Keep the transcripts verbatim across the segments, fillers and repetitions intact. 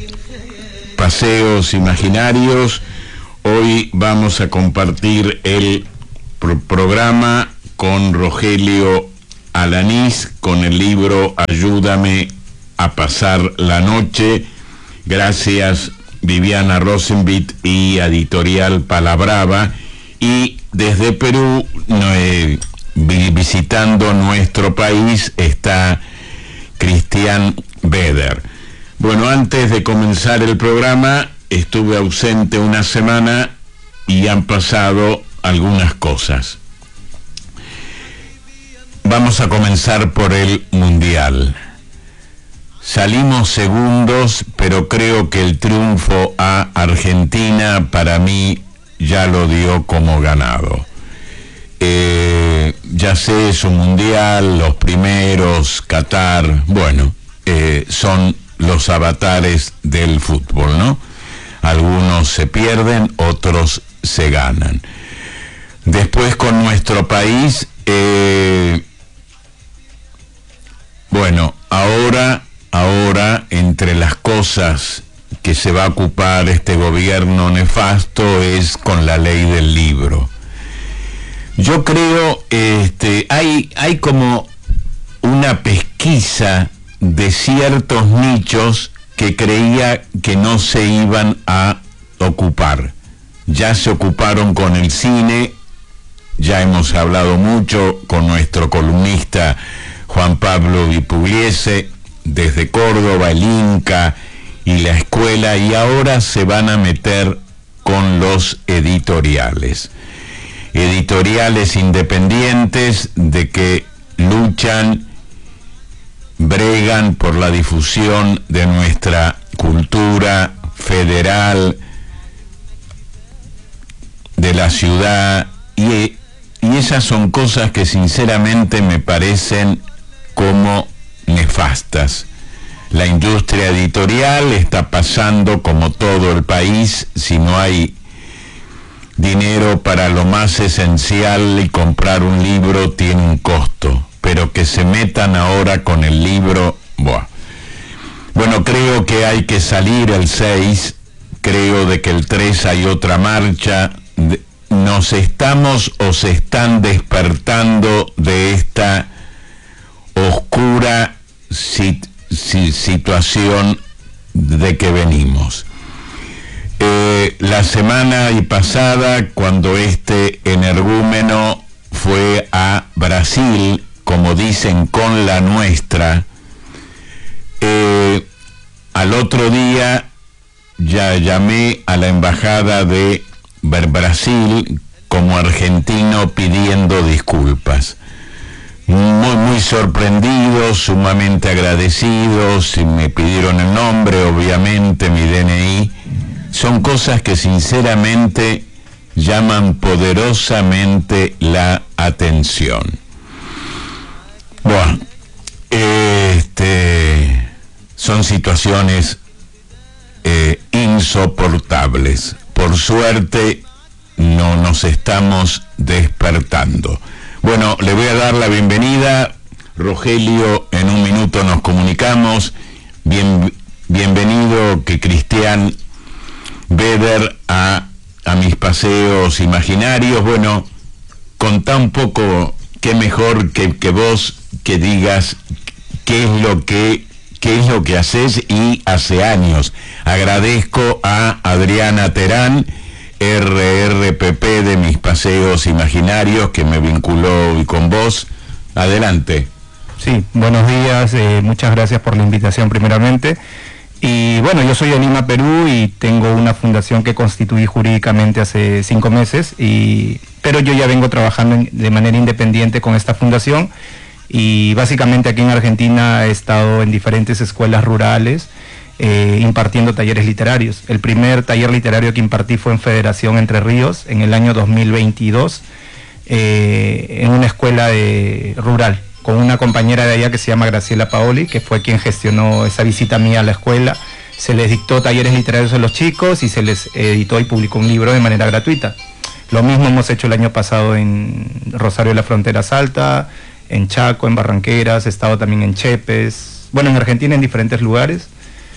Paseos Imaginarios. Hoy vamos a compartir el pro programa con Rogelio Alanís, con el libro Ayúdame a pasar la noche. Gracias Viviana Rosenblit y Editorial Palabrava. Y desde Perú, eh, visitando nuestro país, está Cristian Beder. Bueno, antes de comenzar el programa, estuve ausente una semana y han pasado algunas cosas. Vamos a comenzar por el Mundial. Salimos segundos, pero creo que el triunfo a Argentina para mí ya lo dio como ganado. Eh, ya sé, es un Mundial, los primeros, Qatar, bueno, eh, son los avatares del fútbol, ¿no? Algunos se pierden, otros se ganan. Después con nuestro país, eh, bueno, ahora, ahora, entre las cosas que se va a ocupar este gobierno nefasto es con la ley del libro. Yo creo, este, hay, hay como una pesquisa de ciertos nichos que creía que no se iban a ocupar. Ya se ocuparon con el cine, ya hemos hablado mucho con nuestro columnista Juan Pablo Vipugliese, desde Córdoba, el Inca y la escuela, y ahora se van a meter con los editoriales. Editoriales independientes de que luchan, bregan por la difusión de nuestra cultura federal, de la ciudad, y, y esas son cosas que sinceramente me parecen como nefastas. La industria editorial está pasando como todo el país. Si no hay dinero para lo más esencial y comprar un libro tiene un costo, pero que se metan ahora con el libro, buah. Bueno, creo que hay que salir el seis, creo de que el tres hay otra marcha. Nos estamos o se están despertando de esta oscura sit situación de que venimos. Eh, la semana pasada, cuando este energúmeno fue a Brasil, como dicen, con la nuestra, eh, al otro día ya llamé a la embajada de Brasil como argentino pidiendo disculpas. Muy, muy sorprendidos, sumamente agradecidos, y me pidieron el nombre, obviamente, mi D N I. Son cosas que sinceramente llaman poderosamente la atención. Bueno, este, son situaciones eh, insoportables. Por suerte no nos estamos despertando. Bueno, le voy a dar la bienvenida. Rogelio, en un minuto nos comunicamos. Bien, bienvenido, que Cristian Beder, a, a mis paseos imaginarios. Bueno, contá un poco, qué mejor que, que vos que digas qué es lo que qué es lo que haces y hace años. Agradezco a Adriana Terán, R R P P de Mis Paseos Imaginarios, que me vinculó hoy con vos. Adelante. Sí, buenos días, eh, muchas gracias por la invitación primeramente. Y bueno, yo soy de Lima, Perú, y tengo una fundación que constituí jurídicamente hace cinco meses, y, pero yo ya vengo trabajando en, de manera independiente con esta fundación, y básicamente aquí en Argentina he estado en diferentes escuelas rurales, Eh, impartiendo talleres literarios. El primer taller literario que impartí fue en Federación Entre Ríos en el año dos mil veintidós, eh, en una escuela de, rural, con una compañera de allá que se llama Graciela Paoli, que fue quien gestionó esa visita mía a la escuela. Se les dictó talleres literarios a los chicos y se les editó y publicó un libro de manera gratuita. Lo mismo hemos hecho el año pasado en Rosario de la Frontera Salta, en Chaco, en Barranqueras, he estado también en Chepes, bueno, en Argentina en diferentes lugares.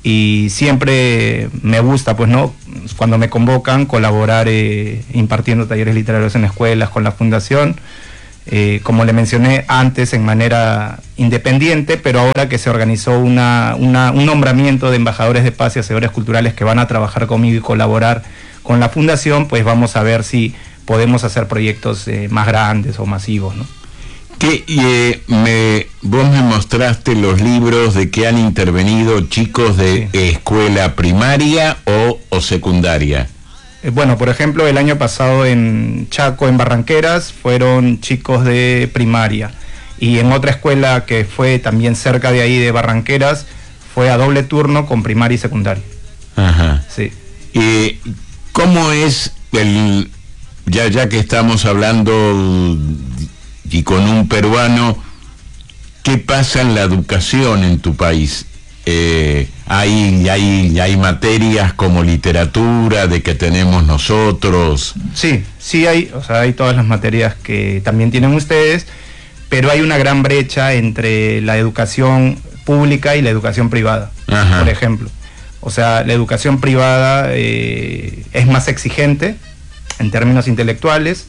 y siempre me gusta, pues, ¿no?, cuando me convocan, colaborar eh, impartiendo talleres literarios en escuelas con la fundación, eh, como le mencioné antes, en manera independiente, pero ahora que se organizó una, una, un nombramiento de embajadores de paz y hacedores culturales que van a trabajar conmigo y colaborar con la fundación, pues vamos a ver si podemos hacer proyectos eh, más grandes o masivos, ¿no? Que eh, me, vos me mostraste los libros de que han intervenido chicos de sí. escuela primaria o, o secundaria. Eh, bueno, por ejemplo, el año pasado en Chaco, en Barranqueras, fueron chicos de primaria. Y en otra escuela que fue también cerca de ahí, de Barranqueras, fue a doble turno con primaria y secundaria. Ajá. Sí. Eh, ¿Cómo es el, ya, ya que estamos hablando y con un peruano, qué pasa en la educación en tu país? Eh, hay, hay, hay materias como literatura de que tenemos nosotros. Sí, sí hay, o sea, hay todas las materias que también tienen ustedes, pero hay una gran brecha entre la educación pública y la educación privada. Ajá. Por ejemplo. O sea, la educación privada eh, es más exigente en términos intelectuales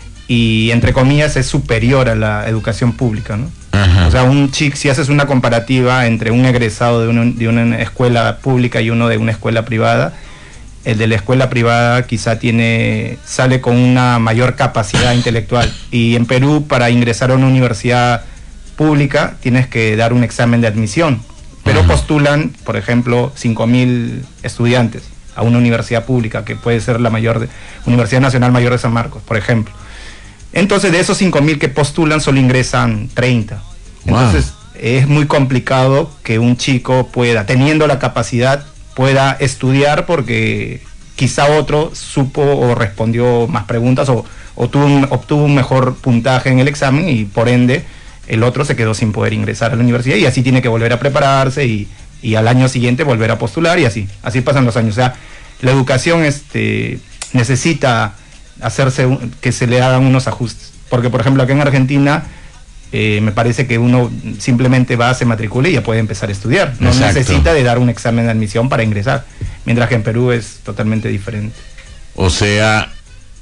y, entre comillas, es superior a la educación pública, ¿no? Ajá. O sea, un chico, si haces una comparativa entre un egresado de una, de una escuela pública y uno de una escuela privada, el de la escuela privada quizá tiene, sale con una mayor capacidad intelectual. Y en Perú, para ingresar a una universidad pública, tienes que dar un examen de admisión. Pero postulan, por ejemplo, cinco mil estudiantes a una universidad pública, que puede ser la mayor de, Universidad Nacional Mayor de San Marcos, por ejemplo. Entonces, de esos cinco mil que postulan, solo ingresan treinta. Entonces, wow. es muy complicado que un chico pueda, teniendo la capacidad, pueda estudiar, porque quizá otro supo o respondió más preguntas o, o tuvo un, obtuvo un mejor puntaje en el examen y, por ende, el otro se quedó sin poder ingresar a la universidad y así tiene que volver a prepararse y, y al año siguiente volver a postular y así, así pasan los años. O sea, la educación este, necesita hacerse, que se le hagan unos ajustes, porque por ejemplo acá en Argentina eh, me parece que uno simplemente va, se matricula y ya puede empezar a estudiar, no Exacto. necesita de dar un examen de admisión para ingresar, mientras que en Perú es totalmente diferente. O sea,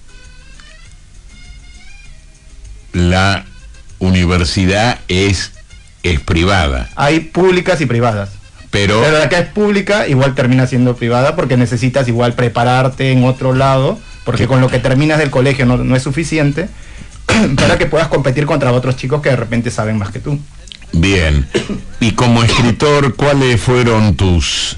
la universidad es, es privada. Hay públicas y privadas. Pero, Pero la que es pública igual termina siendo privada porque necesitas igual prepararte en otro lado, porque con lo que terminas del colegio no, no es suficiente para que puedas competir contra otros chicos que de repente saben más que tú. Bien. Y como escritor, ¿cuáles fueron tus,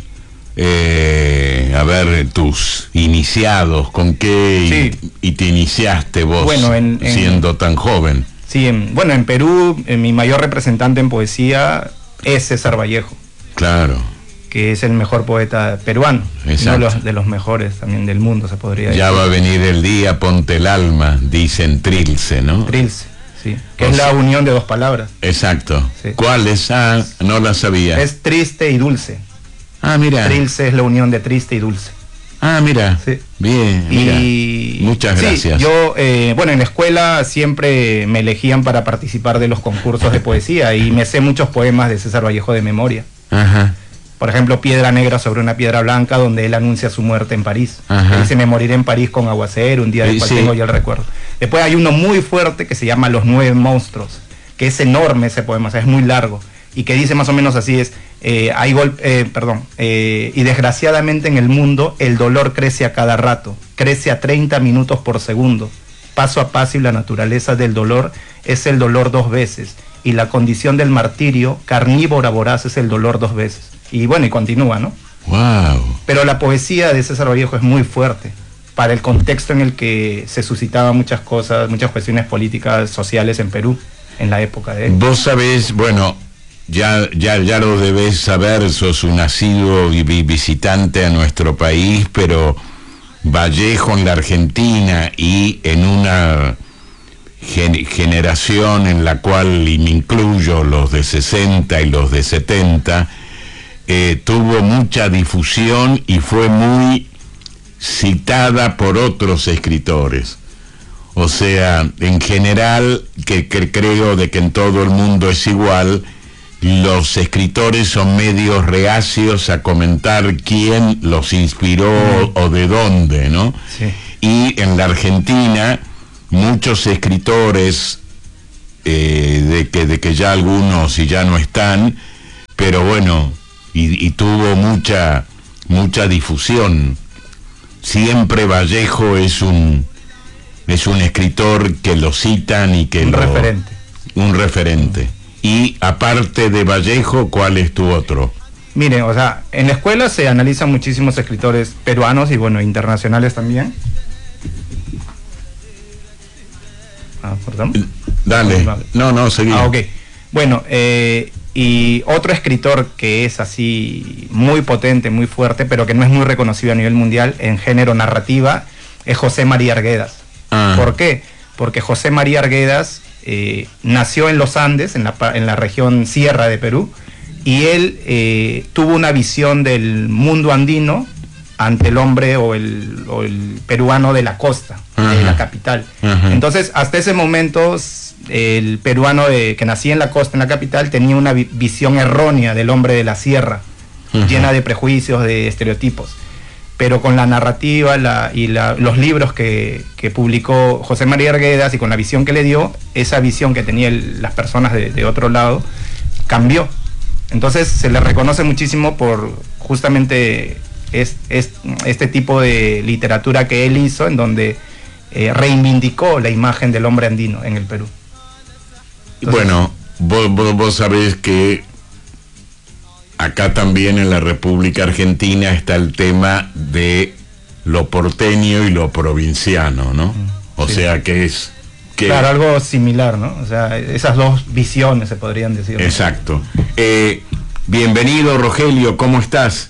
eh, a ver, tus iniciados? ¿Con qué sí. y, y te iniciaste vos bueno, en, en, siendo tan joven? Sí, en, bueno, en Perú, en mi mayor representante en poesía es César Vallejo. Claro. Que es el mejor poeta peruano. Exacto. Uno de los, de los mejores también del mundo, se podría decir. Ya va a venir el día, ponte el alma, dicen Trilce, ¿no? Trilce, sí. Que o es sea, la unión de dos palabras. Exacto. Sí. ¿Cuál es? Ah, no la sabía. Es triste y dulce. Ah, mira. Trilce es la unión de triste y dulce. Ah, mira. Sí. Bien, mira. Y muchas gracias. Sí, yo, eh, bueno, en la escuela siempre me elegían para participar de los concursos de poesía y me sé muchos poemas de César Vallejo de memoria. Ajá. Por ejemplo, Piedra Negra sobre una piedra blanca, donde él anuncia su muerte en París. Ajá. Dice, me moriré en París con aguacero, un día del cual sí. tengo ya el recuerdo. Después hay uno muy fuerte que se llama Los Nueve Monstruos, que es enorme ese poema, o sea, es muy largo, y que dice más o menos así, es, eh, hay gol eh, perdón, eh, y desgraciadamente en el mundo el dolor crece a cada rato, crece a treinta minutos por segundo, paso a paso, y la naturaleza del dolor es el dolor dos veces, y la condición del martirio, carnívora voraz, es el dolor dos veces. Y bueno, y continúa, ¿no? Wow. Pero la poesía de César Vallejo es muy fuerte para el contexto en el que se suscitaban muchas cosas, muchas cuestiones políticas, sociales en Perú, en la época de él. Vos sabés, bueno, ya, ya, ya lo debés saber, sos un asiduo visitante a nuestro país, pero Vallejo en la Argentina y en una gen generación en la cual, y me incluyo, los de sesenta y los de setenta, Eh, tuvo mucha difusión y fue muy citada por otros escritores. O sea, en general, que, que creo de que en todo el mundo es igual, los escritores son medios reacios a comentar quién los inspiró mm. o de dónde, ¿no? Sí. Y en la Argentina, muchos escritores, eh, de, que, de que ya algunos y ya no están, pero bueno, y, y tuvo mucha, mucha difusión. Siempre Vallejo es un, es un escritor que lo citan y que un lo... referente. Un referente. Y aparte de Vallejo, ¿cuál es tu otro? Miren, o sea, en la escuela se analizan muchísimos escritores peruanos y bueno, internacionales también. Ah, perdón. Dale. No, no, seguí. Ah, ok. Bueno, eh, y otro escritor que es así muy potente, muy fuerte, pero que no es muy reconocido a nivel mundial en género narrativa, es José María Arguedas. Ah. ¿Por qué? Porque José María Arguedas Eh, nació en los Andes, en la, en la región sierra de Perú, y él eh, tuvo una visión del mundo andino ante el hombre o el, o el peruano de la costa, uh-huh. de la capital. Uh-huh. Entonces, hasta ese momento, el peruano de, que nacía en la costa, en la capital, tenía una vi- visión errónea del hombre de la sierra, uh-huh. llena de prejuicios, de estereotipos. Pero con la narrativa la, y la, los libros que, que publicó José María Arguedas y con la visión que le dio, esa visión que tenían las personas de, de otro lado, cambió. Entonces se le reconoce muchísimo por justamente es, es, este tipo de literatura que él hizo, en donde eh, reivindicó la imagen del hombre andino en el Perú. Entonces, bueno, vos, vos, vos sabés que acá también en la República Argentina está el tema de lo porteño y lo provinciano, ¿no? O sí. sea que es... Que... Claro, algo similar, ¿no? O sea, esas dos visiones se podrían decir, ¿no? Exacto. Eh, bienvenido, Rogelio, ¿cómo estás?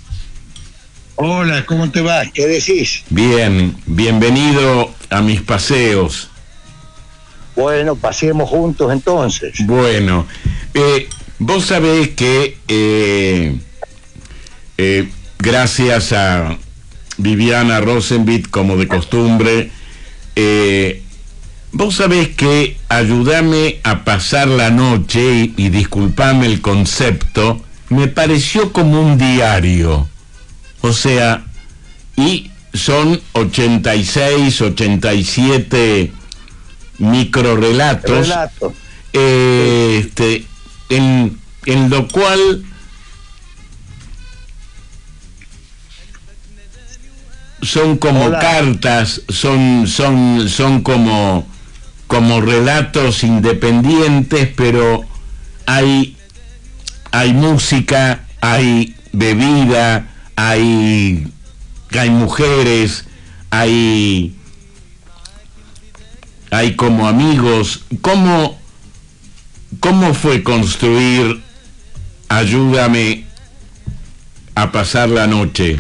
Hola, ¿cómo te va? ¿Qué decís? Bien, bienvenido a mis paseos. Bueno, paseemos juntos entonces. Bueno, eh... vos sabés que eh, eh, gracias a Viviana Rosenblit, como de costumbre, eh, vos sabés que Ayúdame a pasar la noche, y, y disculpame el concepto, me pareció como un diario. O sea, y son ochenta y seis, ochenta y siete microrelatos. Relato. Eh, este... En, en lo cual son como Hola. cartas, son, son, son como, como relatos independientes, pero hay, hay música, hay bebida, hay, hay mujeres, hay, hay como amigos. ¿Cómo ¿Cómo fue construir Ayúdame a pasar la noche?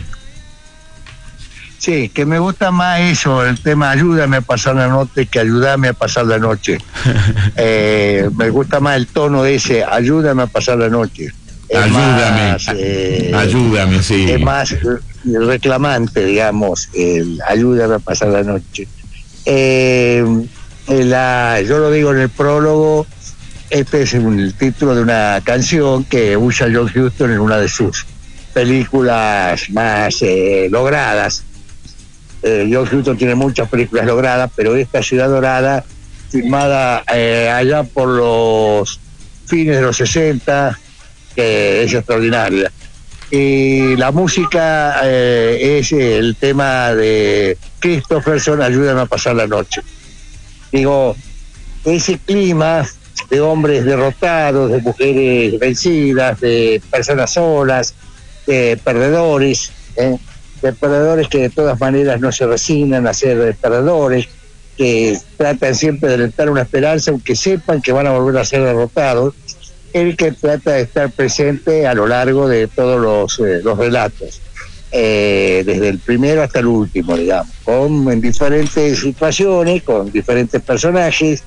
Sí, que me gusta más eso, el tema Ayúdame a pasar la noche que Ayúdame a pasar la noche. eh, me gusta más el tono de ese, Ayúdame a pasar la noche. Es ayúdame, más, eh, ayúdame, sí. Es más reclamante, digamos, el Ayúdame a pasar la noche. Eh, la, yo lo digo en el prólogo. Este es un, el título de una canción que usa John Huston en una de sus películas más eh, logradas. Eh, John Huston tiene muchas películas logradas, pero esta Ciudad Dorada, filmada eh, allá por los fines de los sesenta, que es extraordinaria. Y la música eh, es el tema de Christopherson, Ayúdame a pasar la noche. Digo, ese clima de hombres derrotados, de mujeres vencidas, de personas solas, de perdedores, ¿eh? de perdedores que de todas maneras no se resignan a ser perdedores, que tratan siempre de alentar una esperanza, aunque sepan que van a volver a ser derrotados, el que trata de estar presente a lo largo de todos los, eh, los relatos, eh, desde el primero hasta el último, digamos, con en diferentes situaciones, con diferentes personajes.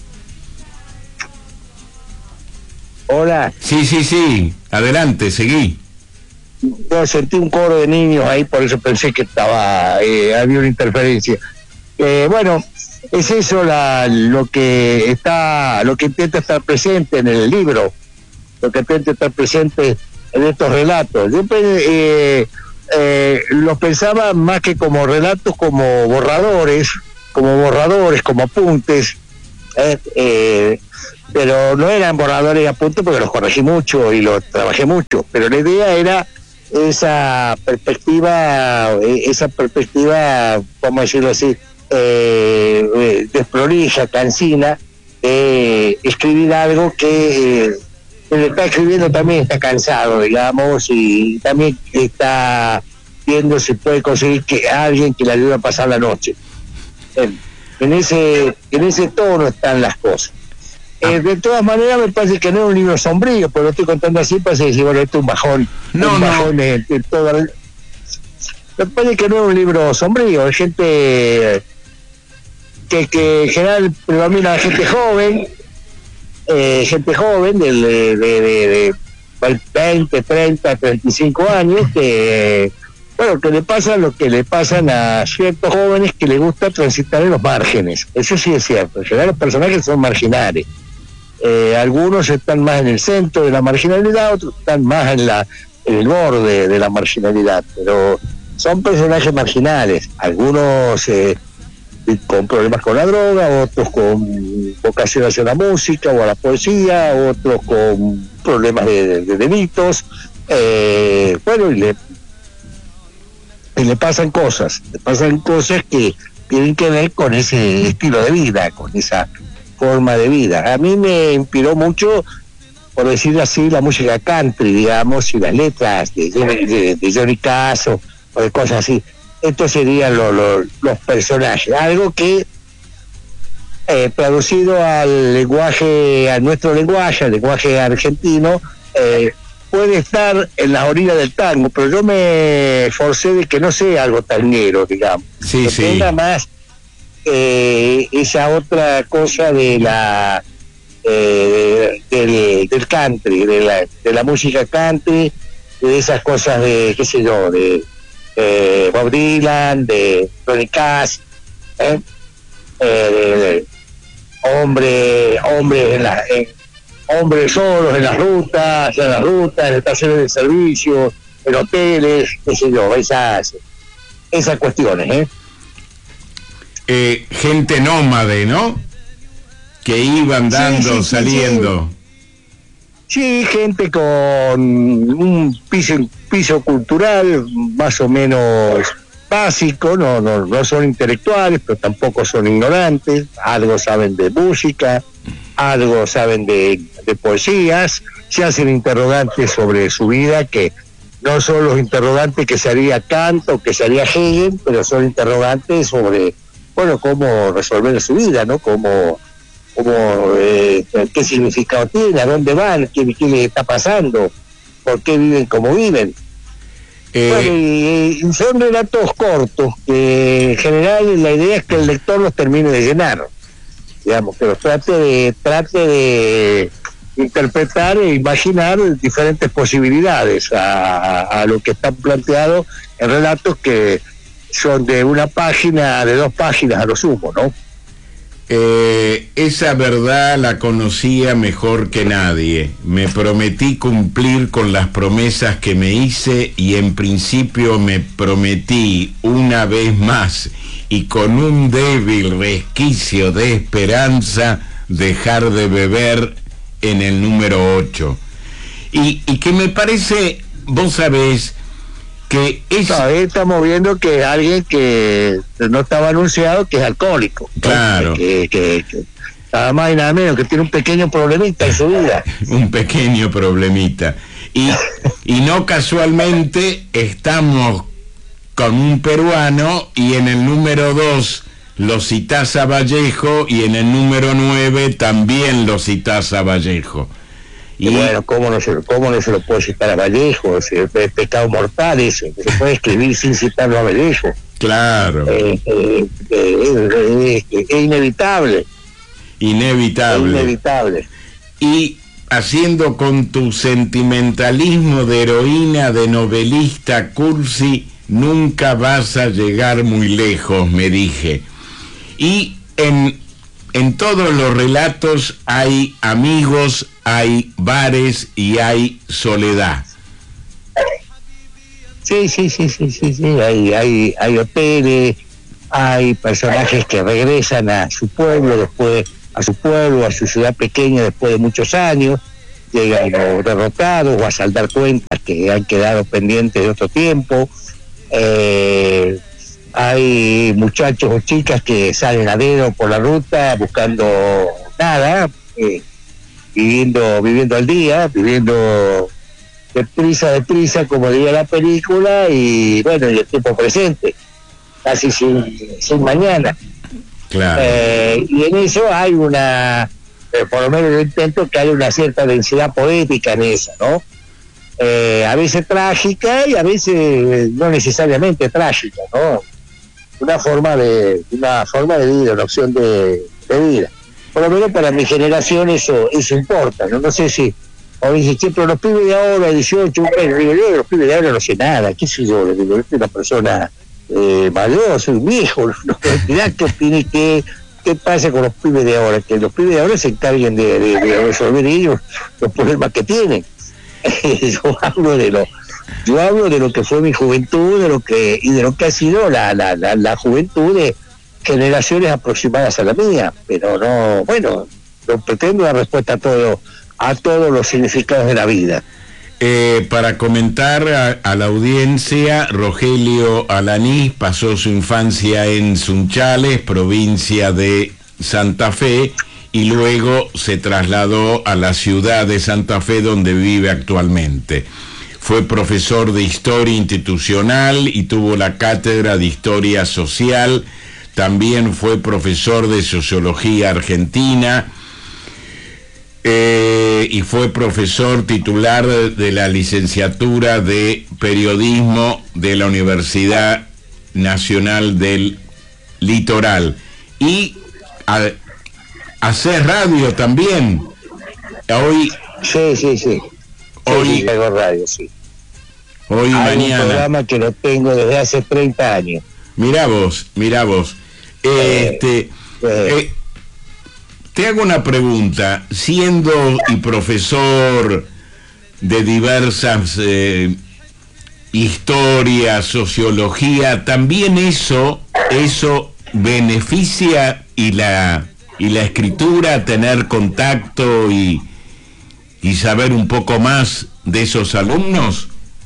Hola. Sí, sí, sí. Adelante, seguí. Yo sentí un coro de niños ahí, por eso pensé que estaba eh, había una interferencia. Eh, bueno, es eso la, lo que está, lo que intenta estar presente en el libro. lo que tiene que estar presente en estos relatos. Yo eh, eh, los pensaba más que como relatos, como borradores, como borradores, como apuntes, eh, eh, pero no eran borradores y apuntes porque los corregí mucho y los trabajé mucho, pero la idea era esa perspectiva, esa perspectiva, vamos a decirlo así, eh, desprolija, cansina, eh, escribir algo que eh, el que está escribiendo también está cansado, digamos, y también está viendo si puede conseguir que alguien que le ayude a pasar la noche. En, en ese en ese tono están las cosas. Eh, de todas maneras, me parece que no es un libro sombrío, pero lo estoy contando así, parece que bueno, esto es un bajón. No, un no. bajón en, en toda la... Me parece que no es un libro sombrío, hay gente que, que en general predomina la gente joven, eh, gente joven de, de, de, de, de veinte, treinta, treinta y cinco años, que bueno, que le pasa lo que le pasan a ciertos jóvenes que les gusta transitar en los márgenes. Eso sí es cierto, en general los personajes son marginales. Eh, algunos están más en el centro de la marginalidad, otros están más en la en el borde de la marginalidad, pero son personajes marginales, algunos eh, con problemas con la droga, otros con vocación hacia la música o a la poesía, otros con problemas de, de, de delitos, eh, bueno, y le, y le pasan cosas, le pasan cosas que tienen que ver con ese estilo de vida, con esa forma de vida. A mí me inspiró mucho, por decirlo así, la música country, digamos, y las letras de, de, de Johnny Cash o, o de cosas así. Estos serían lo, lo, los personajes, algo que eh, traducido al lenguaje, a nuestro lenguaje, al lenguaje argentino, eh, puede estar en las orillas del tango, pero yo me forcé de que no sea algo tanguero, digamos, Sí, que sí. tenga más eh, esa otra cosa de la eh, del, del country, de la, de la música country, de esas cosas de, qué sé yo, de eh, Bob Dylan, de Johnny Cash, ¿eh? Eh, de, de hombre, hombre en la, en, hombres solos en las rutas, en las rutas, en estaciones de servicio, en hoteles, qué sé yo, esas, esas cuestiones, ¿eh? Eh, gente nómade, ¿no? Que iba andando, Sí, sí, sí, saliendo. Sí, gente con un piso, piso cultural más o menos básico, no, no, no son intelectuales, pero tampoco son ignorantes, algo saben de música, algo saben de, de poesías, se hacen interrogantes sobre su vida, que no son los interrogantes que se haría Kant o que se haría Hegel, pero son interrogantes sobre, bueno, cómo resolver su vida, ¿no? Cómo, cómo eh, qué significado tiene, a dónde van, qué, qué les está pasando, por qué viven como viven. Eh, Bueno, y, y son relatos cortos, que en general la idea es que el lector los termine de llenar, digamos, que los trate de, trate de interpretar e imaginar diferentes posibilidades a, a, a lo que está planteado en relatos que son de una página, de dos páginas a lo sumo, ¿no? Eh, esa verdad la conocía mejor que nadie. Me prometí cumplir con las promesas que me hice y en principio me prometí una vez más y con un débil resquicio de esperanza dejar de beber en el número ocho. Y, y que me parece, vos sabés, que es... No, estamos viendo que alguien que no estaba anunciado que es alcohólico, ¿no? Claro. que, que, que nada más y nada menos que tiene un pequeño problemita en su vida. un pequeño problemita. Y, y no casualmente estamos con un peruano y en el número dos lo citás a Vallejo y en el número nueve también lo citás a Vallejo. Y, y bueno, ¿cómo no, se, ¿cómo no se lo puede citar a Vallejo? Es, es, es pecado mortal eso, que se puede escribir sin citarlo a Vallejo. Claro. Eh, eh, eh, es, es inevitable. Inevitable. Es inevitable. Y haciendo con tu sentimentalismo de heroína, de novelista cursi, nunca vas a llegar muy lejos, me dije. Y en en todos los relatos hay amigos, hay bares y hay soledad. Sí, sí, sí, sí, sí, sí. Hay, hay, hay hoteles, hay personajes que regresan a su pueblo después, a su pueblo, a su ciudad pequeña después de muchos años, llegan o derrotados o a saldar cuentas que han quedado pendientes de otro tiempo. Eh, hay muchachos o chicas que salen a dedo por la ruta buscando nada, eh, viviendo, viviendo al día, viviendo deprisa, deprisa, como diría la película, y bueno, y el tiempo presente, casi sin, sin mañana. Claro. Eh, y en eso hay una, eh, por lo menos yo intento que haya una cierta densidad poética en eso, ¿no? Eh, a veces trágica y a veces no necesariamente trágica, ¿no? Una forma de, una forma de vida, una opción de, de vida. Por lo menos para mi generación eso, eso importa, ¿no? No sé si, o dice, che, pero los pibes de ahora, dieciocho, bueno, digo, yo de los pibes de ahora no sé nada, qué sé yo, digo, yo soy una persona eh, mayor, soy un viejo, no, mirá qué opine, qué, qué pasa con los pibes de ahora, que los pibes de ahora se encarguen de, de, de resolver ellos los problemas que tienen. yo hablo de lo yo hablo de lo que fue mi juventud, de lo que y de lo que ha sido la, la, la, la juventud de generaciones aproximadas a la mía, pero no, bueno, no pretendo dar respuesta a todo, a todos los significados de la vida. Eh, para comentar a, a la audiencia, Rogelio Alanís pasó su infancia en Sunchales, provincia de Santa Fe, y luego se trasladó a la ciudad de Santa Fe, donde vive actualmente. Fue profesor de Historia Institucional y tuvo la cátedra de Historia Social. También fue profesor de Sociología Argentina eh, y fue profesor titular de la licenciatura de Periodismo de la Universidad Nacional del Litoral. Y a, hacer radio también. Hoy. Sí, sí, sí. Hoy. Sí, hago radio, sí. Hoy y Hay mañana. un programa que lo tengo desde hace treinta años. Mirá vos, mirá vos. Este, eh, eh. Eh, te hago una pregunta. Siendo y profesor de diversas eh, historias, sociología, también eso, eso beneficia y la y la escritura, tener contacto y, y saber un poco más de esos alumnos.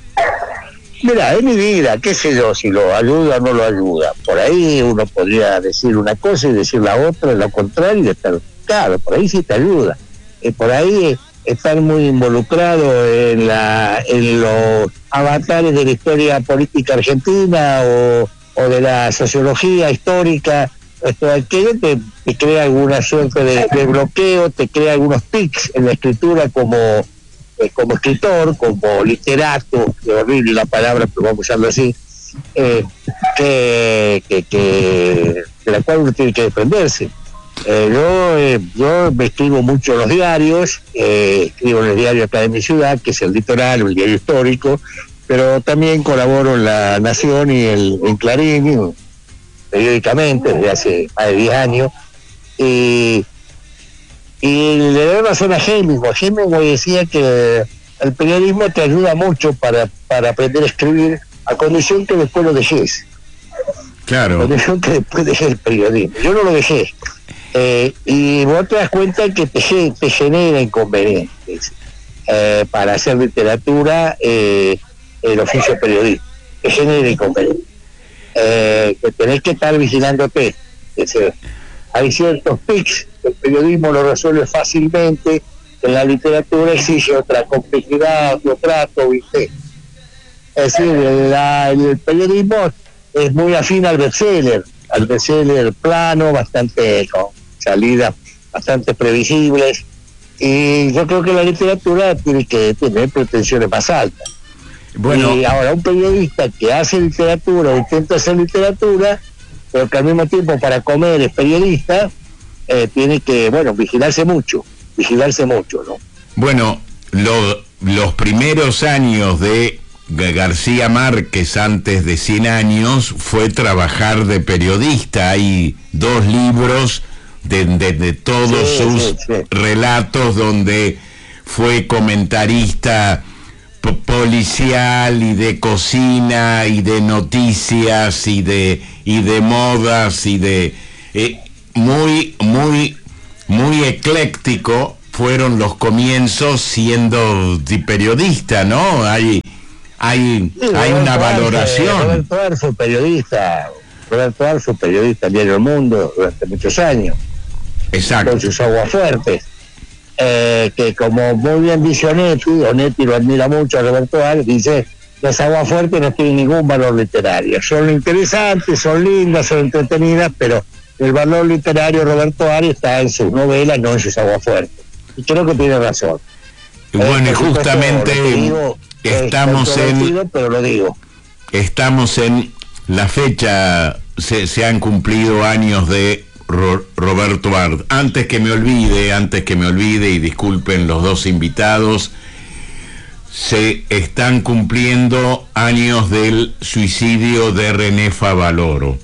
Mira, es mi vida, qué sé yo, si lo ayuda o no lo ayuda. Por ahí uno podría decir una cosa y decir la otra, lo contrario, y estar, claro, por ahí sí te ayuda. Eh, por ahí estar muy involucrado en la en los avatares de la historia política argentina o, o de la sociología histórica, esto aquello te, te crea alguna suerte de, de bloqueo, te crea algunos tics en la escritura como eh, como escritor, como literato, que horrible la palabra, pero vamos a usarlo así, eh, que, que, que de la cual uno tiene que defenderse. Eh, yo, eh, yo me escribo mucho en los diarios, eh, escribo en el diario acá de mi ciudad, que es el Litoral, el diario histórico, pero también colaboro en La Nación y el, en Clarín, periódicamente, desde hace más de diez años, y, y le doy razón a Hemingway. Hemingway decía que el periodismo te ayuda mucho para, para aprender a escribir, a condición que después lo dejes. Claro. A condición que después dejes el periodismo. Yo no lo dejé. Eh, y vos te das cuenta que te, te genera inconvenientes eh, para hacer literatura, eh, el oficio periodista. Te genera inconvenientes. Eh, que tenés que estar vigilándote. Es decir, hay ciertos tics que el periodismo lo resuelve fácilmente, que en la literatura exige otra complejidad, otro trato, ¿viste? Es decir, la, el periodismo es muy afín al bestseller, al bestseller plano, bastante con salidas bastante previsibles, y yo creo que la literatura tiene que tener pretensiones más altas. Bueno, y ahora un periodista que hace literatura o intenta hacer literatura, pero que al mismo tiempo para comer es periodista, eh, tiene que, bueno, vigilarse mucho, vigilarse mucho, ¿no? Bueno, lo, los primeros años de García Márquez, antes de cien años, fue trabajar de periodista. Hay dos libros de, de, de todos sí, sus sí, sí. relatos, donde fue comentarista policial y de cocina y de noticias y de y de modas y de eh, muy muy muy ecléctico fueron los comienzos siendo de periodista, ¿no? Hay hay Sí, hay Roberto una Arce, valoración. Roberto Arce fue periodista, Roberto Arce fue periodista en Diario El Mundo durante muchos años, Exacto. con sus aguas fuertes. Eh, que como muy bien dice Onetti, Onetti lo admira mucho a Roberto Arce, dice, las aguas fuertes no tienen ningún valor literario, son interesantes, son lindas, son entretenidas, pero el valor literario de Roberto Arce está en sus novelas, no en sus aguas fuertes. Y creo que tiene razón. Bueno, eh, y justamente digo, estamos en pero lo digo. estamos en la fecha, se, se han cumplido años de Ro, Roberto Arce. Antes que me olvide, antes que me olvide, y disculpen los dos invitados, se están cumpliendo años del suicidio de René Favaloro.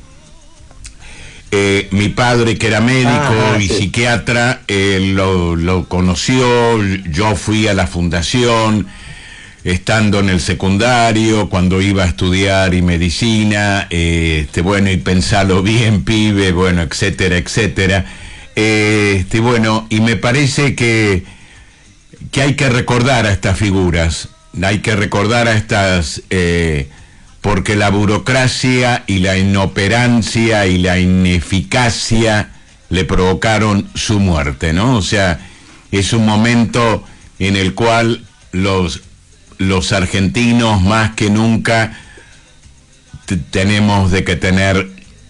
Eh, mi padre, que era médico ah, y sí. psiquiatra, eh, lo, lo conoció. Yo fui a la fundación estando en el secundario, cuando iba a estudiar y medicina, eh, este, bueno, y pensalo bien, pibe, bueno, etcétera, etcétera. Eh, este, bueno, y me parece que, que hay que recordar a estas figuras, hay que recordar a estas, eh, porque la burocracia y la inoperancia y la ineficacia le provocaron su muerte, ¿no? O sea, es un momento en el cual los los argentinos más que nunca t- tenemos de que tener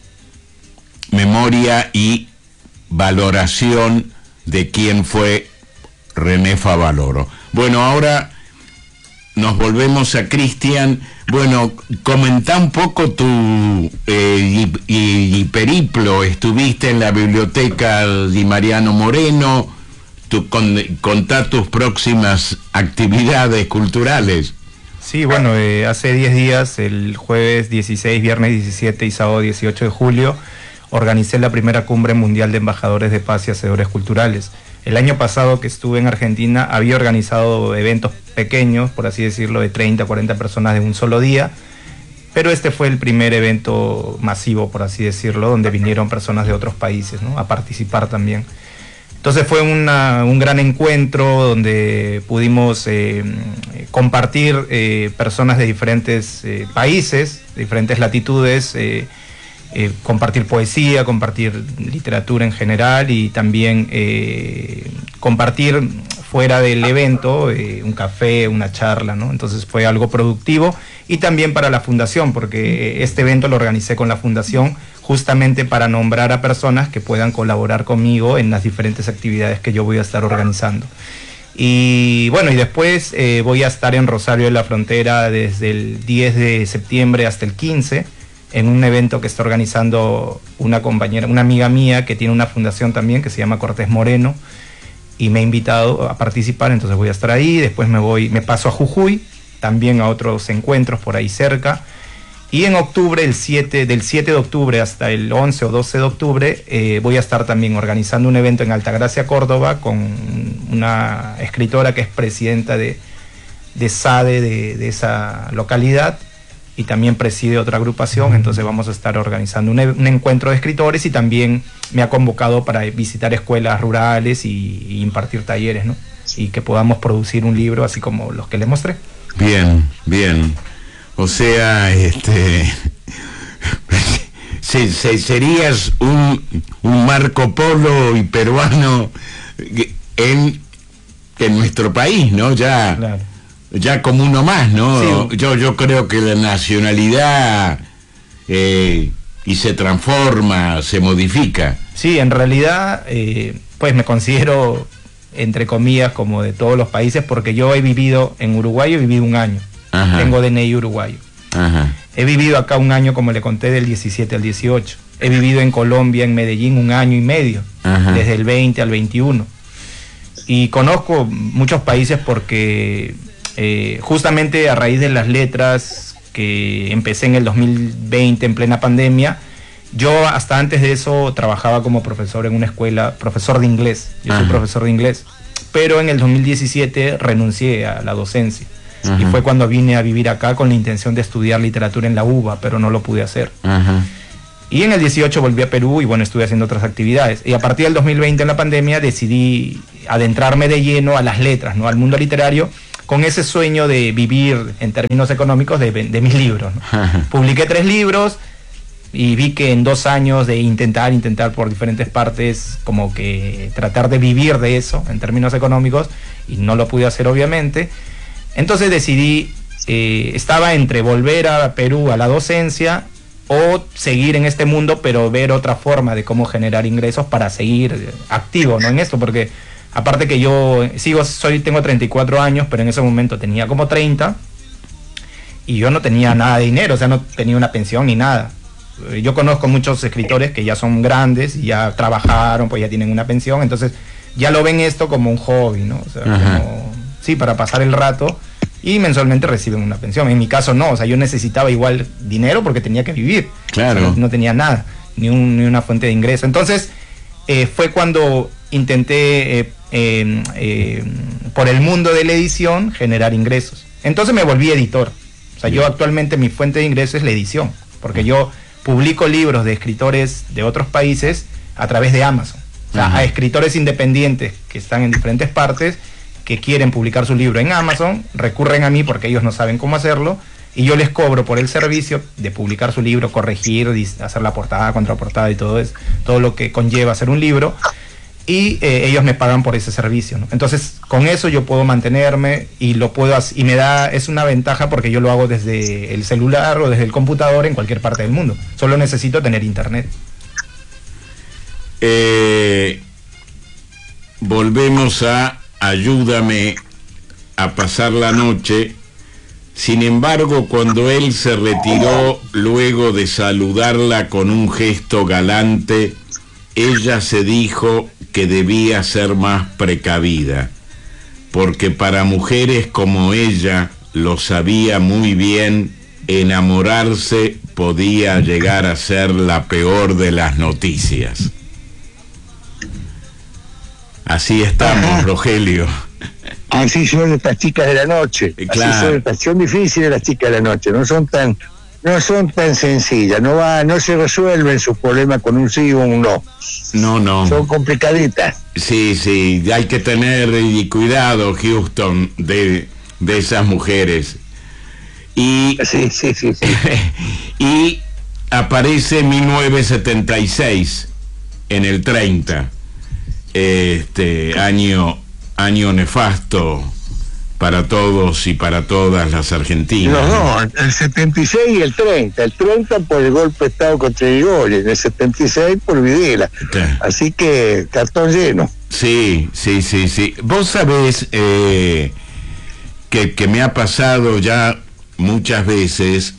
memoria y valoración de quién fue René Favaloro. Bueno, ahora nos volvemos a Cristian. Bueno, comenta un poco tu eh, y, y, y periplo. Estuviste en la biblioteca de Mariano Moreno. Tu, con, contá tus próximas actividades culturales. Sí, bueno, eh, hace diez días, el jueves dieciséis, viernes diecisiete y sábado dieciocho de julio, organicé la primera cumbre mundial de embajadores de paz y hacedores culturales. El año pasado que estuve en Argentina había organizado eventos pequeños, por así decirlo, de treinta, cuarenta personas de un solo día, pero este fue el primer evento masivo, por así decirlo, donde vinieron personas de otros países, ¿no?, a participar también. Entonces fue una, un gran encuentro donde pudimos eh, compartir eh, personas de diferentes eh, países, de diferentes latitudes, eh, eh, compartir poesía, compartir literatura en general y también eh, compartir fuera del evento eh, un café, una charla, ¿no? Entonces fue algo productivo y también para la fundación, porque este evento lo organicé con la fundación justamente para nombrar a personas que puedan colaborar conmigo en las diferentes actividades que yo voy a estar organizando. Y bueno, y después eh, voy a estar en Rosario de la Frontera desde el diez de septiembre hasta el quince, en un evento que está organizando una compañera, una amiga mía que tiene una fundación también que se llama Cortés Moreno, y me ha invitado a participar, entonces voy a estar ahí. Después me voy, me paso a Jujuy, también a otros encuentros por ahí cerca. Y en octubre, el siete, del siete de octubre hasta el once o doce de octubre, eh, voy a estar también organizando un evento en Altagracia, Córdoba, con una escritora que es presidenta de, de SADE de, de esa localidad, y también preside otra agrupación. Entonces vamos a estar organizando un, un encuentro de escritores, y también me ha convocado para visitar escuelas rurales y, y impartir talleres, ¿no? Y que podamos producir un libro así como los que les mostré. Bien, bien. O sea, este se, se, serías un, un Marco Polo y peruano en, en nuestro país, ¿no? Ya, claro. Ya como uno más, ¿no? Sí. Yo, yo creo que la nacionalidad eh, y se transforma, se modifica. Sí, en realidad, eh, pues me considero, entre comillas, como de todos los países, porque yo he vivido en Uruguay, he vivido un año. Ajá. Tengo D N I uruguayo. Ajá. He vivido acá un año, como le conté, del diecisiete al dieciocho. He vivido en Colombia, en Medellín, un año y medio, Ajá. desde el veinte al veintiuno. Y conozco muchos países porque eh, justamente a raíz de las letras que empecé en el dos mil veinte, en plena pandemia, Yo hasta antes de eso trabajaba como profesor en una escuela, profesor de inglés. Yo soy Ajá. profesor de inglés. Pero en el dos mil diecisiete renuncié a la docencia. Ajá. Y fue cuando vine a vivir acá con la intención de estudiar literatura en la U B A, pero no lo pude hacer. Ajá. Y en el dieciocho volví a Perú y bueno, estuve haciendo otras actividades. Y a partir del dos mil veinte en la pandemia decidí adentrarme de lleno a las letras, ¿no? Al mundo literario, con ese sueño de vivir en términos económicos de, de mis libros, ¿no? Ajá. Publiqué tres libros y vi que en dos años de intentar, intentar por diferentes partes, como que tratar de vivir de eso en términos económicos, y no lo pude hacer obviamente. Entonces decidí, eh, estaba entre volver a Perú a la docencia o seguir en este mundo, pero ver otra forma de cómo generar ingresos para seguir activo, ¿no? En esto, porque aparte que yo sigo, soy, tengo treinta y cuatro años, pero en ese momento tenía como treinta y yo no tenía nada de dinero, o sea, no tenía una pensión ni nada. Yo conozco muchos escritores que ya son grandes y ya trabajaron, pues ya tienen una pensión, entonces ya lo ven esto como un hobby, ¿no? O sea, como, sí, para pasar el rato, y mensualmente reciben una pensión. En mi caso no, o sea, yo necesitaba igual dinero porque tenía que vivir. Claro. O sea, no, no tenía nada, ni, un, ni una fuente de ingreso. Entonces, eh, fue cuando intenté, eh, eh, eh, por el mundo de la edición, generar ingresos. Entonces me volví editor. O sea, yo actualmente mi fuente de ingreso es la edición, porque yo publico libros de escritores de otros países a través de Amazon. O sea, Ajá. a escritores independientes que están en diferentes partes, que quieren publicar su libro en Amazon, recurren a mí porque ellos no saben cómo hacerlo, y yo les cobro por el servicio de publicar su libro, corregir, hacer la portada, contraportada y todo eso, todo lo que conlleva hacer un libro, y eh, ellos me pagan por ese servicio, ¿no? Entonces, con eso yo puedo mantenerme y lo puedo hacer, y me da, es una ventaja porque yo lo hago desde el celular o desde el computador en cualquier parte del mundo. Solo necesito tener internet. Eh, volvemos a Ayúdame a pasar la noche. Sin embargo, cuando él se retiró luego de saludarla con un gesto galante, ella se dijo que debía ser más precavida, porque para mujeres como ella, lo sabía muy bien, enamorarse podía llegar a ser la peor de las noticias. Así estamos, Ajá. Rogelio. Así son estas chicas de la noche. Eh, Así claro. son, estas- son difíciles las chicas de la noche. No son tan, no son tan sencillas. No va, no se resuelven sus problemas con un sí o un no. No, no. Son complicaditas. Sí, sí, hay que tener y cuidado, Houston, de, de esas mujeres. Y, Sí, sí, sí, sí. y aparece mil novecientos setenta y seis en el treinta, este año, año nefasto para todos y para todas las argentinas. Los dos, el setenta y seis y el treinta. El treinta por el golpe de Estado contra Irigoyen, el setenta y seis por Videla. Claro. Así que cartón lleno. Sí, sí, sí, sí. Vos sabés eh, que, que me ha pasado ya muchas veces,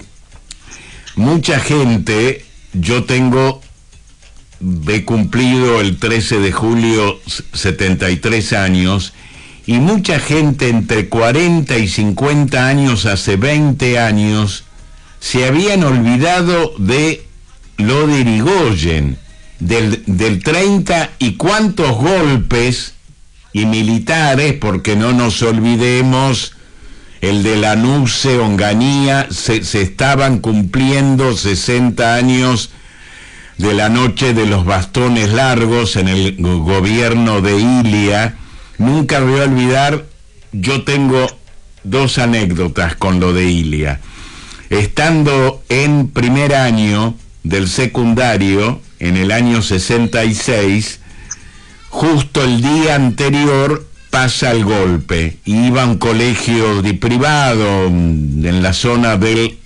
mucha gente, yo tengo, he cumplido el trece de julio setenta y tres años, y mucha gente entre cuarenta y cincuenta años, hace veinte años, se habían olvidado de lo de Irigoyen, del, del treinta, y cuántos golpes y militares, porque no nos olvidemos, el de Lanuse, Onganía, se, se estaban cumpliendo sesenta años de la noche de los bastones largos en el gobierno de Ilia. Nunca voy a olvidar, yo tengo dos anécdotas con lo de Ilia. Estando en primer año del secundario, en el año sesenta y seis, justo el día anterior pasa el golpe, y iba a un colegio de privado en la zona del,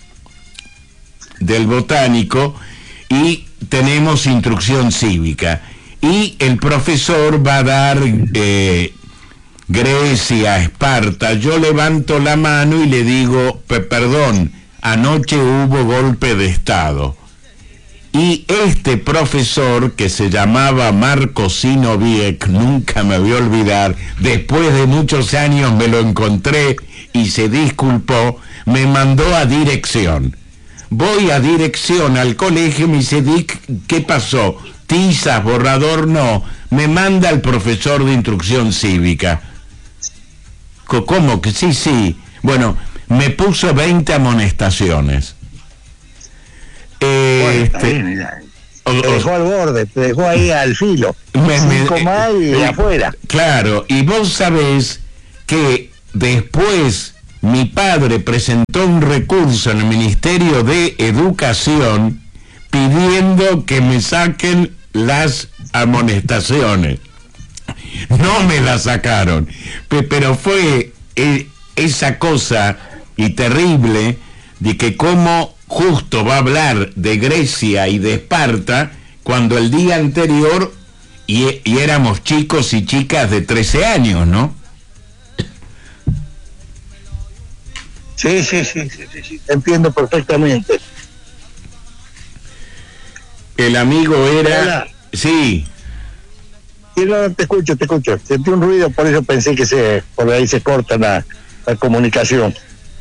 del Botánico, y tenemos instrucción cívica, y el profesor va a dar eh, Grecia, Esparta. Yo levanto la mano y le digo, perdón, anoche hubo golpe de Estado. Y este profesor, que se llamaba Marco Sinoviec, nunca me voy a olvidar, después de muchos años me lo encontré y se disculpó, me mandó a dirección, voy a dirección al colegio y me dice, Dick, ¿qué pasó? Tizas, borrador, no. Me manda el profesor de instrucción cívica. ¿Cómo que sí, sí? Bueno, me puso veinte amonestaciones. Eh, bueno, este, bien, te dejó al borde, te dejó ahí al filo. Me, Cinco me, más y eh, afuera. Claro, y vos sabés que después mi padre presentó un recurso en el Ministerio de Educación pidiendo que me saquen las amonestaciones. No me las sacaron, pero fue eh, esa cosa y terrible de que como justo va a hablar de Grecia y de Esparta cuando el día anterior y, y éramos chicos y chicas de trece años, ¿no? Sí, sí, sí, sí, sí, sí, entiendo perfectamente. El amigo era... Hola. Sí. Sí, no, te escucho, te escucho. Sentí un ruido, por eso pensé que se por ahí se corta la, la comunicación.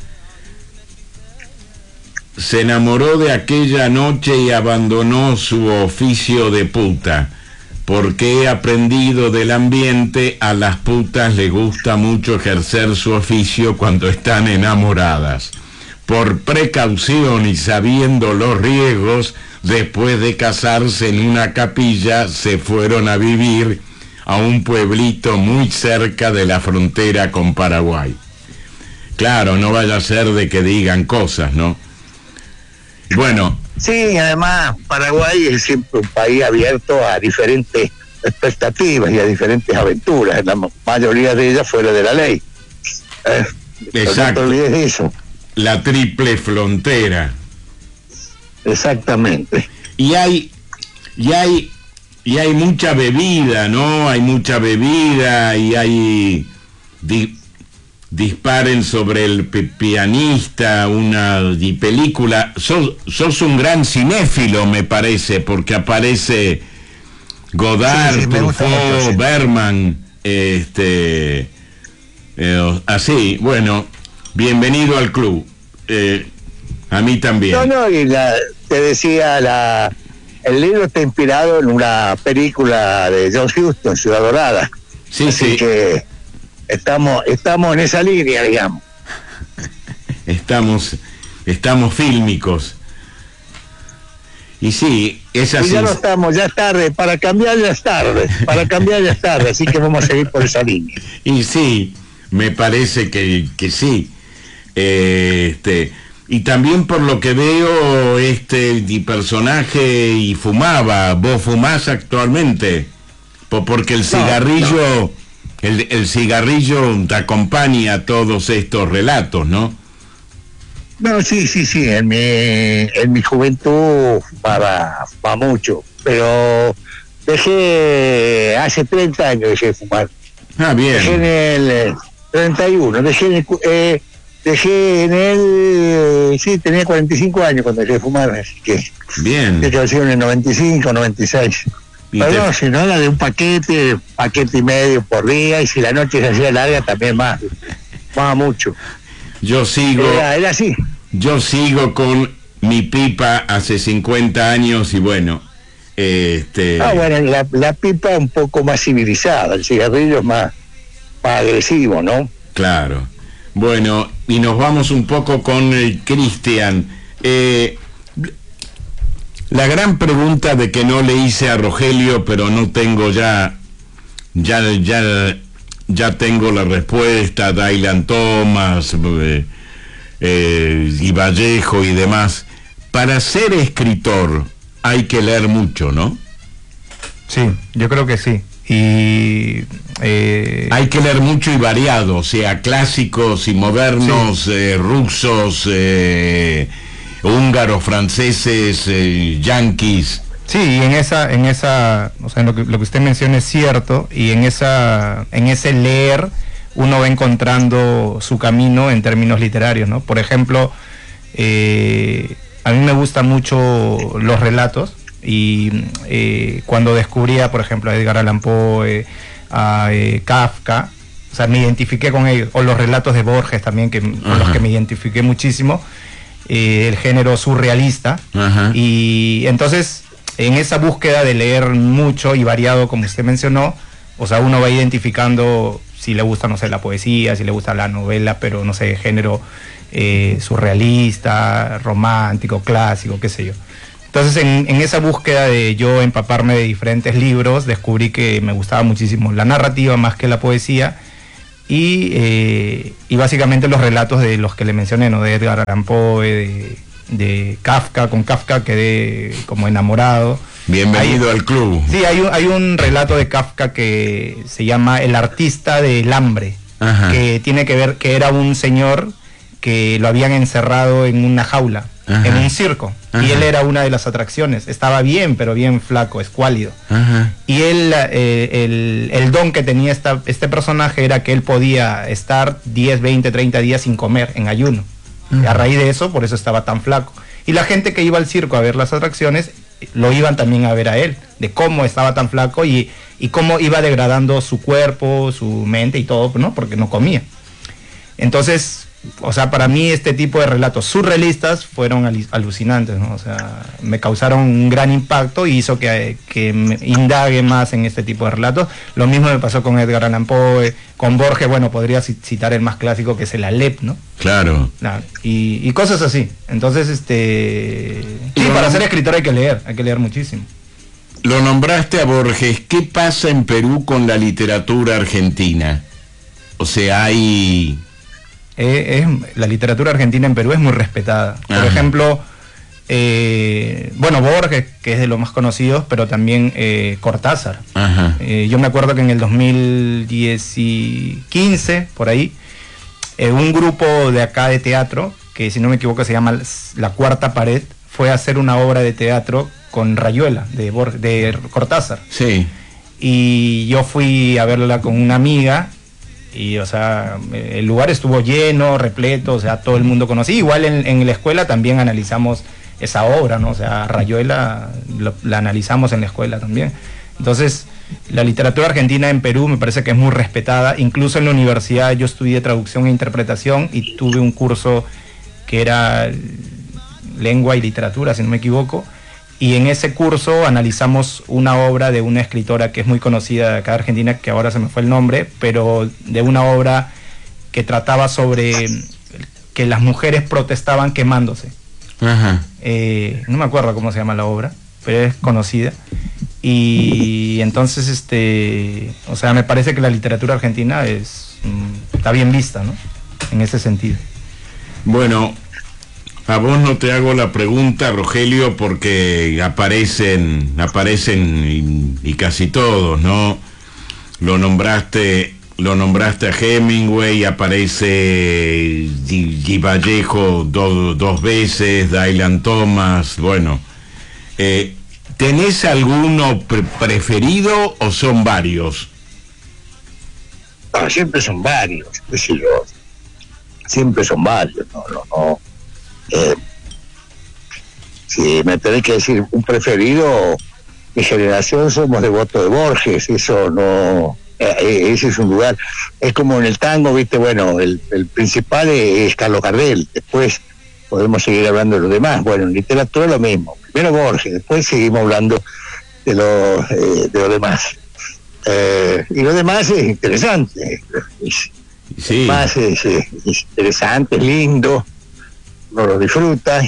Se enamoró de aquella noche y abandonó su oficio de puta, porque he aprendido del ambiente, a las putas les gusta mucho ejercer su oficio cuando están enamoradas. Por precaución y sabiendo los riesgos, después de casarse en una capilla, se fueron a vivir a un pueblito muy cerca de la frontera con Paraguay. Claro, no vaya a ser de que digan cosas, ¿no? Bueno. Sí, además Paraguay es siempre un país abierto a diferentes expectativas y a diferentes aventuras, la mayoría de ellas fuera de la ley. Eh, Exacto. No te olvides de eso. La triple frontera. Exactamente. Y hay, y hay, y hay mucha bebida, ¿no? Hay mucha bebida y hay... Di, disparen sobre el pianista, una di película. Sos, sos un gran cinéfilo, me parece, porque aparece Godard, sí, sí, Truffaut, Bergman, este, eh, así, bueno, bienvenido al club. Eh, a mí también. No, no, y la, te decía, la, el libro está inspirado en una película de John Huston, Ciudad Dorada. Sí, así sí. que estamos, estamos en esa línea, digamos. Estamos, estamos fílmicos. Y sí, es así. Y ya no estamos, ya es tarde, para cambiar ya es tarde, para cambiar ya es tarde, así que vamos a seguir por esa línea. Y sí, me parece que, que sí. Eh, este, y también por lo que veo, este personaje y fumaba. ¿Vos fumás actualmente? Porque el cigarrillo, no, no. El, el cigarrillo te acompaña a todos estos relatos, ¿no? No, sí, sí, sí, en mi, en mi juventud fumaba, fumaba mucho, pero dejé, hace treinta años dejé de fumar. Ah, bien. Dejé en el treinta y uno, dejé en el, eh, dejé en el, sí, tenía cuarenta y cinco años cuando dejé de fumar, así que... Bien. De que en el noventa y cinco, noventa y seis. Pero te... no, si no era de un paquete, paquete y medio por día, y si la noche se hacía larga también más, más mucho. Yo sigo, era, era así. Yo sigo con mi pipa hace cincuenta años y bueno, este... Ah, bueno, la, la pipa un poco más civilizada, el cigarrillo es más, más agresivo, ¿no? Claro. Bueno, y nos vamos un poco con el Cristian. Eh, la gran pregunta de que no le hice a Rogelio, pero no tengo ya, ya, ya... Ya tengo la respuesta, Dylan Thomas, eh, eh, y Vallejo y demás. Para ser escritor hay que leer mucho, ¿no? Sí, yo creo que sí. Y eh... hay que leer mucho y variado, o sea, clásicos y modernos, sí. eh, rusos, eh, húngaros, franceses, eh, yanquis. Sí, y en esa, en esa, o sea, lo que, lo que usted menciona es cierto, y en esa, en ese leer uno va encontrando su camino en términos literarios, ¿no? Por ejemplo, eh, a mí me gustan mucho los relatos, y eh, cuando descubría, por ejemplo, a Edgar Allan Poe, a eh, Kafka, o sea, me identifiqué con ellos, o los relatos de Borges también, que, con los que me identifiqué muchísimo. eh, el género surrealista. Ajá. Y entonces, en esa búsqueda de leer mucho y variado, como usted mencionó, o sea, uno va identificando si le gusta, no sé, la poesía, si le gusta la novela, pero no sé, género eh, surrealista, romántico, clásico, qué sé yo. Entonces, en, en esa búsqueda de yo empaparme de diferentes libros, descubrí que me gustaba muchísimo la narrativa más que la poesía, y, eh, y básicamente los relatos de los que le mencioné, ¿no? De Edgar Allan Poe, de, de Kafka. Con Kafka quedé como enamorado. Bienvenido hay, al club. Sí, hay un, hay un relato de Kafka que se llama El artista del hambre. Ajá. Que tiene que ver que era un señor que lo habían encerrado en una jaula. Ajá. En un circo. Ajá. Y él era una de las atracciones. Estaba bien, pero bien flaco, escuálido. Ajá. Y él, eh, el, el don que tenía esta, este personaje era que él podía estar diez, veinte, treinta días sin comer, en ayuno. Ajá. A raíz de eso, por eso estaba tan flaco. Y la gente que iba al circo a ver las atracciones, lo iban también a ver a él, de cómo estaba tan flaco y, y cómo iba degradando su cuerpo, su mente y todo, ¿no? Porque no comía. Entonces, o sea, para mí este tipo de relatos surrealistas fueron alucinantes, ¿no? O sea, me causaron un gran impacto y hizo que, que me indague más en este tipo de relatos. Lo mismo me pasó con Edgar Allan Poe, con Borges, bueno, podría citar el más clásico, que es el Aleph, ¿no? Claro. Nah, y, y cosas así. Entonces, este... sí, lo para ser escritor hay que leer, hay que leer muchísimo. Lo nombraste a Borges. ¿Qué pasa en Perú con la literatura argentina? O sea, hay... Eh, es, la literatura argentina en Perú es muy respetada. Por Ajá. ejemplo, eh, bueno, Borges, que es de los más conocidos, pero también eh, Cortázar. Eh, yo me acuerdo que en el dos mil quince, por ahí, eh, un grupo de acá de teatro, que si no me equivoco se llama La Cuarta Pared, fue a hacer una obra de teatro con Rayuela, de, Borges, de Cortázar. Sí. Y yo fui a verla con una amiga. Y, o sea, el lugar estuvo lleno, repleto, o sea, todo el mundo conocía. Igual en, en la escuela también analizamos esa obra, ¿no? O sea, Rayuela lo, la analizamos en la escuela también. Entonces, la literatura argentina en Perú me parece que es muy respetada. Incluso en la universidad yo estudié traducción e interpretación y tuve un curso que era lengua y literatura, si no me equivoco. Y en ese curso analizamos una obra de una escritora que es muy conocida de acá de Argentina, que ahora se me fue el nombre, pero de una obra que trataba sobre que las mujeres protestaban quemándose. Ajá. Eh, no me acuerdo cómo se llama la obra, pero es conocida. Y entonces, este, o sea, me parece que la literatura argentina es, está bien vista, ¿no? En ese sentido. Bueno, a vos no te hago la pregunta, Rogelio, porque aparecen, aparecen y, y casi todos, ¿no? Lo nombraste, lo nombraste a Hemingway, aparece G. Vallejo do, dos veces, Dylan Thomas, bueno. Eh, ¿Tenés alguno pre preferido o son varios? No, siempre son varios, qué sé yo. Siempre son varios, no, no, no. Eh, si me tenés que decir un preferido, mi generación somos devotos de Borges, eso no, eh, ese es un lugar, es como en el tango, viste, bueno, el, el principal es, es Carlos Gardel, después podemos seguir hablando de lo demás. Bueno, en literatura lo mismo, primero Borges, después seguimos hablando de lo, eh, de lo demás, eh, y lo demás es interesante, es, sí. Más es, es interesante, es lindo, no lo disfruta.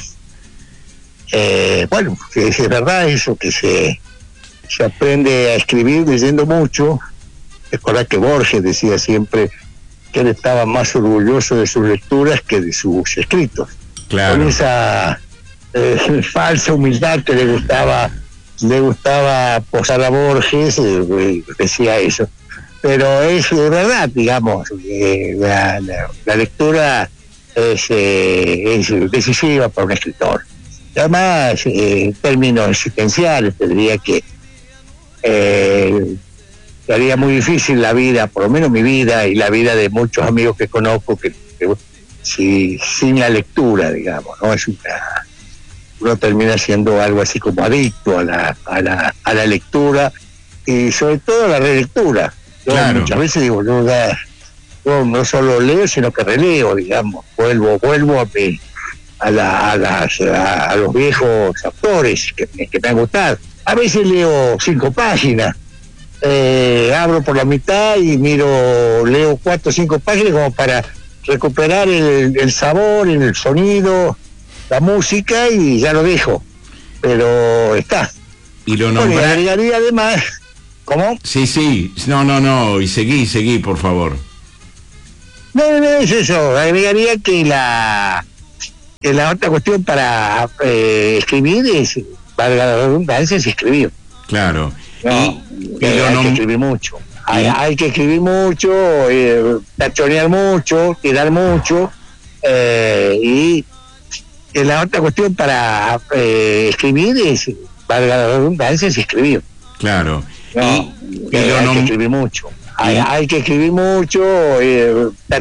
Eh, bueno, que es verdad eso, que se, se aprende a escribir leyendo mucho. Recordad que Borges decía siempre que él estaba más orgulloso de sus lecturas que de sus escritos. Claro. Con esa eh, falsa humildad que le gustaba, le gustaba posar a Borges, eh, decía eso. Pero es de verdad, digamos, eh, la, la, la lectura es, eh, es decisiva para un escritor. Además, eh, en términos existenciales, tendría que eh, sería muy difícil la vida, por lo menos mi vida y la vida de muchos amigos que conozco, que, que si, sin la lectura, digamos, no es una, uno termina siendo algo así como adicto a la, a la, a la lectura y sobre todo a la relectura. Yo claro. Muchas veces digo, yo, yo no solo leo, sino que releo, digamos, vuelvo, vuelvo a mi, a, la, a, las, a, a los viejos autores que, que me han gustado. A veces leo cinco páginas, eh, abro por la mitad y miro, leo cuatro o cinco páginas como para recuperar el, el sabor, el sonido, la música, y ya lo dejo. Pero está. Y lo Bueno, y nombré. agregaría además, ¿cómo? Sí, sí, no, no, no, y seguí, seguí, por favor. No, no es eso, agregaría que la, que la otra cuestión para eh, escribir es, valga la redundancia, es escribir. Claro. No, y, y eh, lo hay nom- que escribir mucho. y- Hay, hay que escribir mucho, eh, tachonear mucho, tirar mucho, eh, y que la otra cuestión para eh, escribir es, valga la redundancia, es escribir. Claro. No, y, y eh, lo hay nom- que escribir mucho. Hay, y- hay que escribir mucho, eh,